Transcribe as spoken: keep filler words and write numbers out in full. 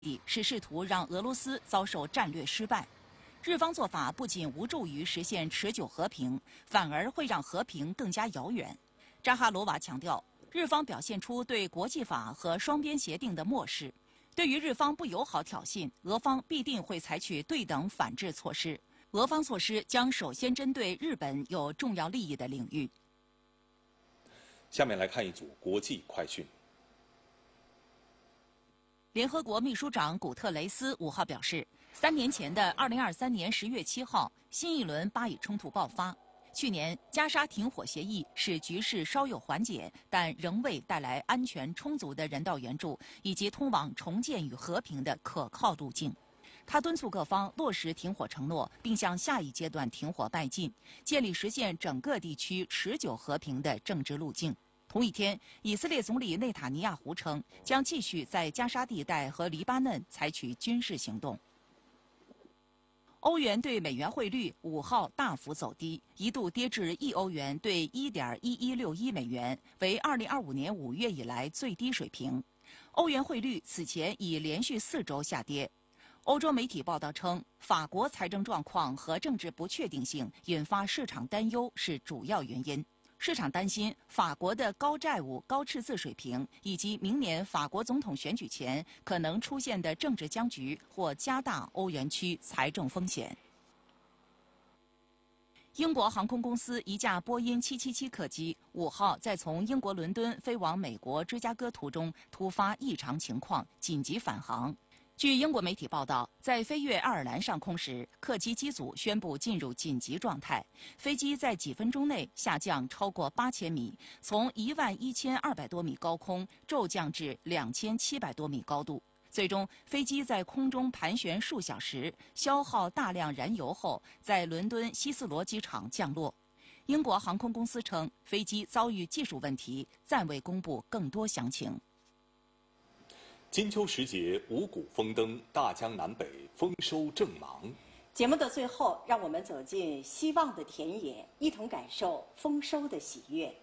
是试图让俄罗斯遭受战略失败。日方做法不仅无助于实现持久和平，反而会让和平更加遥远。扎哈罗娃强调，日方表现出对国际法和双边协定的漠视。对于日方不友好挑衅，俄方必定会采取对等反制措施。俄方措施将首先针对日本有重要利益的领域。 下面来看一组国际快讯。 联合国秘书长古特雷斯五号表示，三年前的二零二三年十月七号，新一轮巴以冲突爆发。去年加沙停火协议使局势稍有缓解，但仍未带来安全充足的人道援助以及通往重建与和平的可靠路径。他敦促各方落实停火承诺，并向下一阶段停火迈进，建立实现整个地区持久和平的政治路径。同一天，以色列总理内塔尼亚胡称将继续在加沙地带和黎巴嫩采取军事行动。欧元对美元汇率五号大幅走低，一度跌至一欧元对一点一一六一美元，为二零二五年五月以来最低水平。欧元汇率此前已连续四周下跌。欧洲媒体报道称，法国财政状况和政治不确定性引发市场担忧是主要原因。市场担心法国的高债务、高赤字水平，以及明年法国总统选举前可能出现的政治僵局，或加大欧元区财政风险。英国航空公司一架波音七七七客机五号在从英国伦敦飞往美国芝加哥途中突发异常情况，紧急返航。据英国媒体报道，在飞越爱尔兰上空时，客机机组宣布进入紧急状态。飞机在几分钟内下降超过八千米，从一万一千二百多米高空骤降至两千七百多米高度。最终，飞机在空中盘旋数小时，消耗大量燃油后，在伦敦希斯罗机场降落。英国航空公司称，飞机遭遇技术问题，暂未公布更多详情。 金秋时节，五谷丰登，大江南北丰收正忙。 节目的最后，让我们走进希望的田野，一同感受丰收的喜悦。